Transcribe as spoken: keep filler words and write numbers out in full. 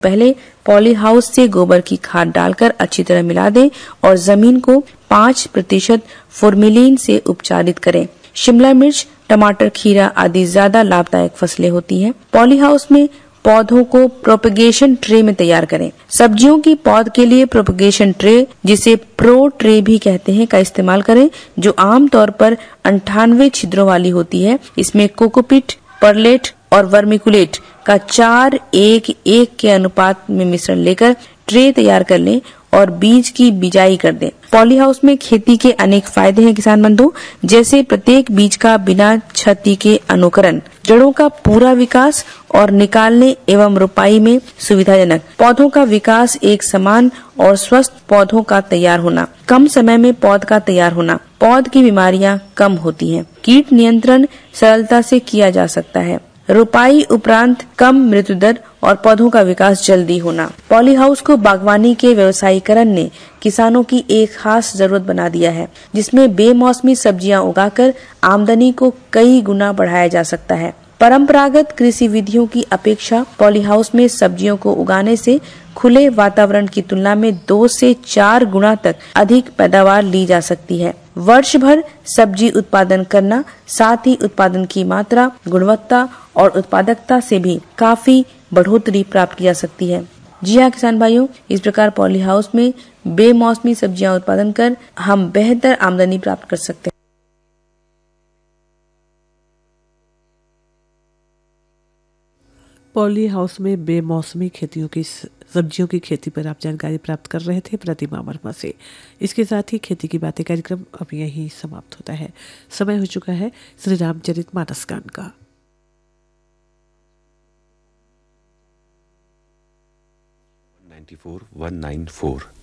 पहले poly house से गोबर की खाद डालकर अच्छी तरह मिला दें और जमीन को पाँच प्रतिशत फॉर्मेलिन से उपचारित करें। शिमला मिर्च, टमाटर, खीरा आदि ज्यादा लाभदायक फसलें होती हैं। पॉली हाउस में पौधों को प्रोपगेशन ट्रे में तैयार करें। सब्जियों की पौध के लिए प्रोपगेशन ट्रे, जिसे प्रो ट्रे भी कहते हैं, का इस्तेमाल करें, जो आमतौर पर अंठानवे छिद्रों वाली होती है। इसमें कोकोपीट, परलेट और वर्मिकुलेट का चार एक एक के अनुपात में मिश्रण लेकर ट्रे तैयार कर लें और बीज की बिजाई कर दें। पॉली हाउस में खेती के अनेक फायदे हैं किसान बंधु, जैसे प्रत्येक बीज का बिना क्षति के अनुकरण, जड़ों का पूरा विकास और निकालने एवं रोपाई में सुविधाजनक, पौधों का विकास एक समान और स्वस्थ पौधों का तैयार होना, कम समय में पौध का तैयार होना, पौध की बीमारियां कम होती हैं, कीट नियंत्रण सरलता से किया जा सकता है, रोपाई उपरांत कम मृत्यु दर और पौधों का विकास जल्दी होना। पॉली हाउस को बागवानी के व्यवसायीकरण ने किसानों की एक खास जरूरत बना दिया है, जिसमें बेमौसमी सब्जियां उगाकर आमदनी को कई गुना बढ़ाया जा सकता है। परंपरागत कृषि विधियों की अपेक्षा पॉली हाउस में सब्जियों को उगाने से खुले वातावरण की तुलना में दो से चार गुना तक अधिक पैदावार ली जा सकती है। वर्ष भर सब्जी उत्पादन करना, साथ ही उत्पादन की मात्रा, गुणवत्ता और उत्पादकता से भी काफी बढ़ोतरी प्राप्त की जा सकती है। जी हाँ किसान भाइयों, इस प्रकार पॉली हाउस में बेमौसमी सब्जियां उत्पादन कर हम बेहतर आमदनी प्राप्त कर सकते हैं। पॉली हाउस में बेमौसमी खेतियों की सब्जियों की खेती पर आप जानकारी प्राप्त कर रहे थे प्रतिमा वर्मा से। इसके साथ ही खेती की बातें कार्यक्रम अब यहीं समाप्त होता है। समय हो चुका है श्री रामचरित मानस गान का। चौरानवे एक सौ चौरानवे